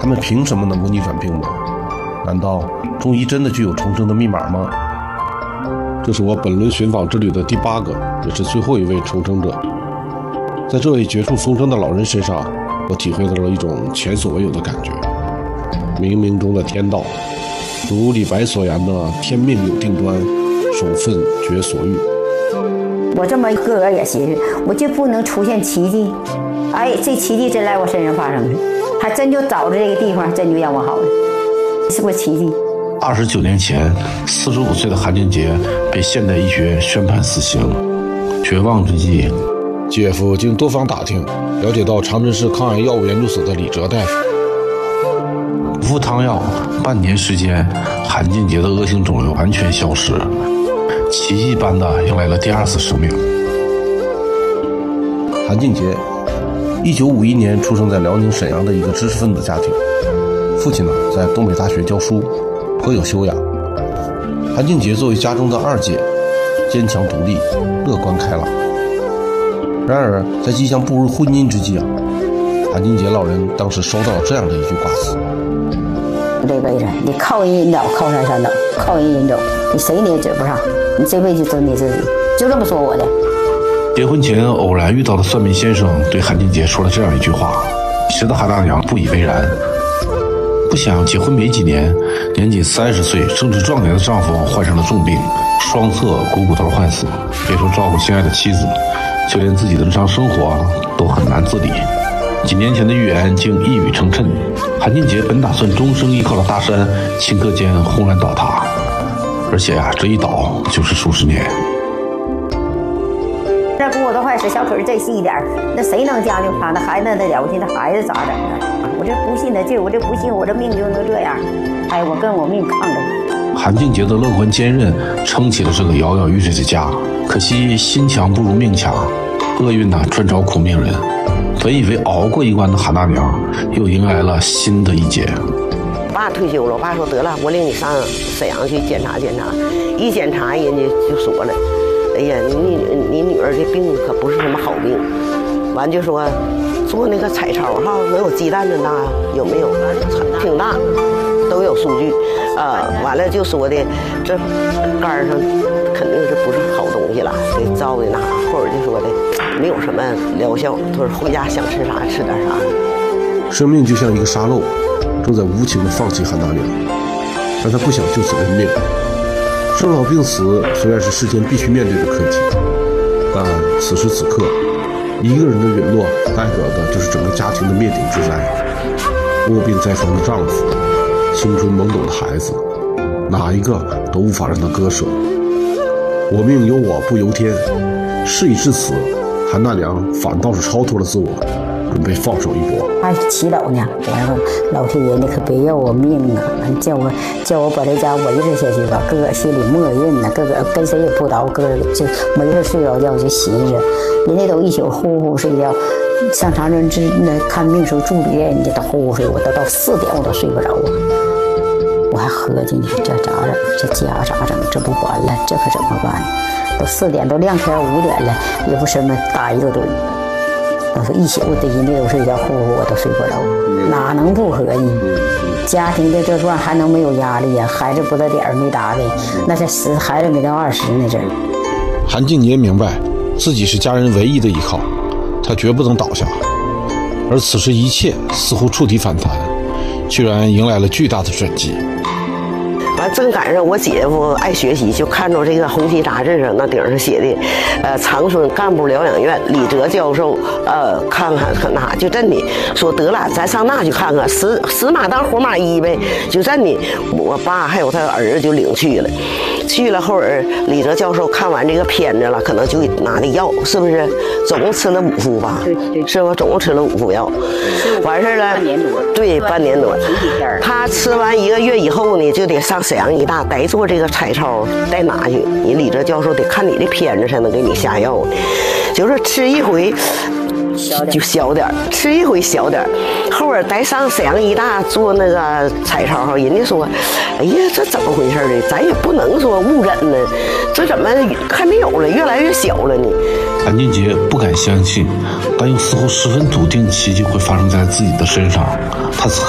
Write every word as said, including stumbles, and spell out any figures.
他们凭什么能够逆转病魔？难道中医真的具有重生的密码吗？这是我本轮寻访之旅的第八个，也是最后一位重生者。在这位绝处逢生的老人身上，我体会到了一种前所未有的感觉。冥冥中的天道，如李白所言的“天命有定端，守分觉所欲”。 我这么一个个也寻思，我就不能出现奇迹。哎，这奇迹真来我身上发生了，还真就找着这个地方，真就让我好了，是不是奇迹？ 二十九年前，四十五岁的韩俊杰被现代医学宣判死刑。绝望之际， 姐夫经多方打听，了解到长春市抗癌药物研究所的李哲大夫， 服汤药半年时间，韩俊杰的恶性肿瘤完全消失，奇迹般的迎来了第二次生命。 韩俊杰，一九五一年出生在辽宁沈阳的一个知识分子家庭，父亲呢在东北大学教书，颇有修养。韩俊杰作为家中的二姐，坚强独立，乐观开朗。然而，在即将步入婚姻之际啊，韩俊杰老人当时收到了这样的一句挂词： 这辈子你靠人引导，靠山山倒，靠人引走，你谁你也追不上，你这辈子就走你自己，就这么说我的。 结婚前偶然遇到的算命先生对韩俊杰说了这样一句话，使得韩大娘不以为然。不想结婚没几年，年仅三十岁、正值壮年的丈夫患上了重病，双侧股骨头坏死，别说照顾心爱的妻子，就连自己的日常生活都很难自理。几年前的预言竟一语成谶，韩俊杰本打算终生依靠着大山，顷刻间轰然倒塌，而且呀、啊，这一倒就是数十年。 这骨头坏死，小腿再细一点，那谁能将就他？那孩子那了不起，那孩子咋整啊？我这不信的劲，我这不信，我这命就能这样。哎，我跟我命抗着。 韩俊杰的乐观坚韧撑起了这个摇摇欲坠的家，可惜心强不如命强，厄运呐、啊、专找苦命人。本以为熬过一关的韩大娘，又迎来了新的一劫。 我爸退休了，我爸说得了，我领你上沈阳去检查检查。一检查，人家就说了，哎呀，你你你女儿这病可不是什么好病。完就说做那个彩超哈，能有鸡蛋的大有没有？挺大，都有数据。呃，完了就说的这肝上肯定是不是好东西了，给照的那，或者就说的没有什么疗效，他说回家想吃啥吃点啥。 生命就像一个沙漏，正在无情地放弃韩大娘，但他不想就此认命。生老病死虽然是世间必须面对的课题，但此时此刻，一个人的陨落代表的就是整个家庭的灭顶之灾。卧病在床的丈夫，青春懵懂的孩子，哪一个都无法让他割舍。我命由我不由天，事已至此，韩大娘反倒是超脱了自我，准备放手一搏。 还祈祷呢，我说老天爷，你可别要我命啊！叫我叫我把这家维持下去吧。哥哥心里默认呢，哥哥跟谁也不叨，哥哥就没事睡着觉就寻思，人家都一宿呼呼睡觉。上长春治那看病时候住旅店，人家都呼呼睡，我都到四点我都睡不着啊。我还合计呢，这咋整？这家咋整？这不完了，这可怎么办？都四点都亮天五点了，也不什么打一个盹。我说一宿的人家都睡觉，呼呼我都睡不着，哪能不合计？家庭的这段还能没有压力呀、啊？孩子不到点儿没打的，那才十孩子没到二十呢这。 韩俊杰明白自己是家人唯一的依靠，他绝不能倒下。而此时一切似乎触底反弹，居然迎来了巨大的转机。 完正赶上我姐夫爱学习，就看着这个红旗杂志上那顶上写的，呃，长春干部疗养院李哲教授，呃，看看可那就真的说得了，咱上那去看看，死死马当活马医呗，就真的，我爸还有他儿子就领去了。去了后儿，李哲教授看完这个片子了，可能就拿的药，是不是？总共吃了五副吧？对对，是吧？总共吃了五副药，完事儿了。半年多。对，半年多。他吃完一个月以后呢，就得上沈阳医大再做这个彩超，再拿去。你李哲教授得看你的片子才能给你下药，就是吃一回。就小点吃一回小点后边再上沈阳医大做那个彩超，人家说，哎呀，这怎么回事呢？咱也不能说误诊呢，这怎么还没有了，越来越小了呢？ 韩俊杰不敢相信，但又似乎十分笃定奇迹会发生在自己的身上。他此刻